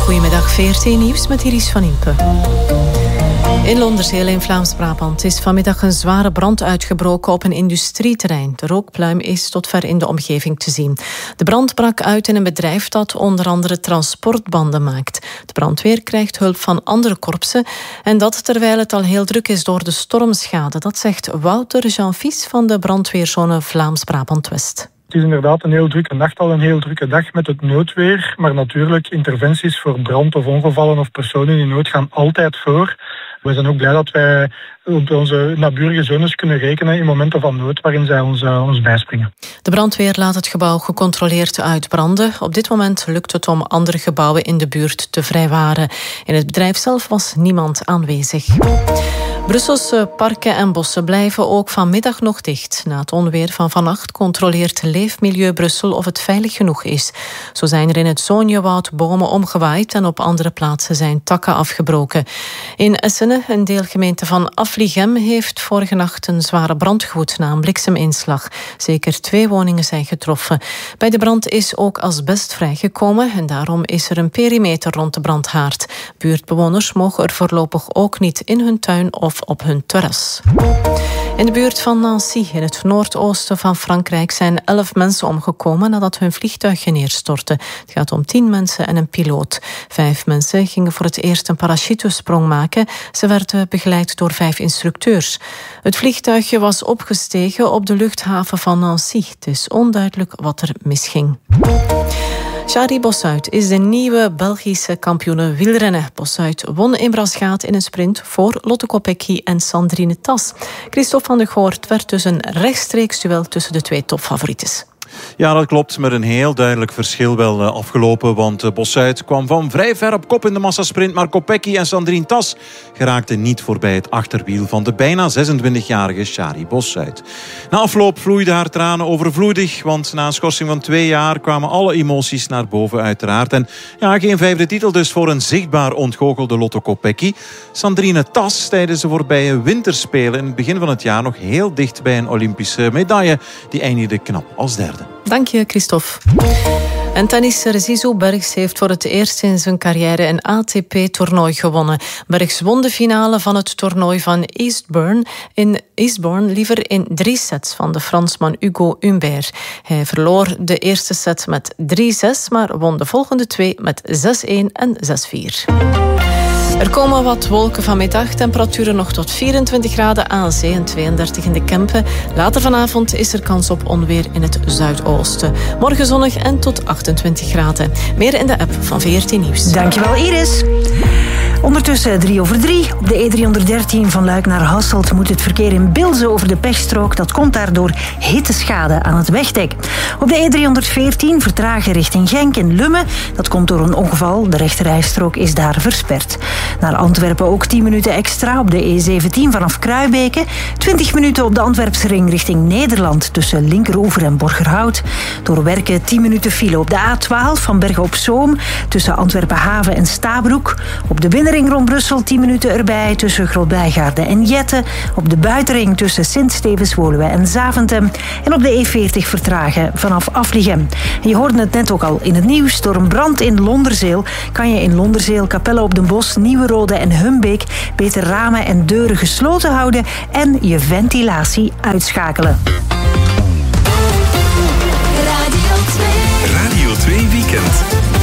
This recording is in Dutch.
Goedemiddag, VRT Nieuws met Iris van Impe. In Londerzeel in Vlaams-Brabant is vanmiddag een zware brand uitgebroken op een industrieterrein. De rookpluim is tot ver in de omgeving te zien. De brand brak uit in een bedrijf dat onder andere transportbanden maakt. De brandweer krijgt hulp van andere korpsen en dat terwijl het al heel druk is door de stormschade. Dat zegt Wouter Jean-Vies van de brandweerzone Vlaams-Brabant-West. Het is inderdaad een heel drukke nacht, al een heel drukke dag met het noodweer. Maar natuurlijk, interventies voor brand of ongevallen of personen in nood gaan altijd voor. We zijn ook blij dat wij op onze naburige zones kunnen rekenen in momenten van nood waarin zij ons bijspringen. De brandweer laat het gebouw gecontroleerd uitbranden. Op dit moment lukt het om andere gebouwen in de buurt te vrijwaren. In het bedrijf zelf was niemand aanwezig. Brusselse parken en bossen blijven ook vanmiddag nog dicht. Na het onweer van vannacht controleert Leefmilieu Brussel of het veilig genoeg is. Zo zijn er in het Zoonjewoud bomen omgewaaid en op andere plaatsen zijn takken afgebroken. In Essene, een deelgemeente van Afligem, heeft vorige nacht een zware brand gewoed na een blikseminslag. Zeker 2 woningen zijn getroffen. Bij de brand is ook asbest vrijgekomen en daarom is er een perimeter rond de brandhaard. Buurtbewoners mogen er voorlopig ook niet in hun tuin of op hun terras. In de buurt van Nancy, in het noordoosten van Frankrijk, zijn 11 mensen omgekomen nadat hun vliegtuig neerstortte. Het gaat om 10 mensen en een piloot. 5 mensen gingen voor het eerst een parachutesprong maken. Ze werden begeleid door 5 instructeurs. Het vliegtuigje was opgestegen op de luchthaven van Nancy. Het is onduidelijk wat er misging. Shari Bossuit is de nieuwe Belgische kampioene wielrennen. Bossuit won in Braschaat in een sprint voor Lotte Kopecky en Sandrine Tas. Christophe van de Goort werd dus een rechtstreeks duel tussen de 2 topfavorieten. Ja, dat klopt. Met een heel duidelijk verschil wel afgelopen. Want Bossuit kwam van vrij ver op kop in de massasprint. Maar Kopecky en Sandrine Tas geraakten niet voorbij het achterwiel van de bijna 26-jarige Shari Bossuit. Na afloop vloeiden haar tranen overvloedig. Want na een schorsing van 2 jaar kwamen alle emoties naar boven uiteraard. En ja, geen 5e titel dus voor een zichtbaar ontgoochelde Lotte Kopecky. Sandrine Tas tijdens de voorbije winterspelen in het begin van het jaar nog heel dicht bij een Olympische medaille. Die eindigde knap als 3e. Dank je, Christophe. En tennisser Zizou Bergs heeft voor het eerst in zijn carrière een ATP-toernooi gewonnen. Bergs won de finale van het toernooi van Eastbourne liever in 3 sets van de Fransman Hugo Humbert. Hij verloor de eerste set met 3-6, maar won de volgende 2 met 6-1 en 6-4. Er komen wat wolken vanmiddag, temperaturen nog tot 24 graden aan zee en 32 in de Kempen. Later vanavond is er kans op onweer in het zuidoosten. Morgen zonnig en tot 28 graden. Meer in de app van VRT Nieuws. Dankjewel, Iris. Ondertussen 3 over 3. Op de E313 van Luik naar Hasselt moet het verkeer in Bilze over de pechstrook. Dat komt daardoor hitteschade aan het wegdek. Op de E314 vertragen richting Genk en Lummen. Dat komt door een ongeval. De rechterrijstrook is daar versperd. Naar Antwerpen ook 10 minuten extra op de E17 vanaf Kruibeke. 20 minuten op de Antwerpse ring richting Nederland tussen Linkeroever en Borgerhout. Door werken 10 minuten file op de A12 van Bergen op Zoom tussen Antwerpen Haven en Stabroek. Op de binnenring rond Brussel 10 minuten erbij tussen Grootbijgaarde en Jette. Op de buitenring tussen Sint-Stevens-Woluwe en Zaventem. En op de E40 vertragen vanaf Afligem. En je hoorde het net ook al in het nieuws. Door een brand in Londerzeel kan je in Londerzeel, Capelle op den Bosch, Nieuwerode en Humbeek beter ramen en deuren gesloten houden en je ventilatie uitschakelen. Radio 2 Weekend.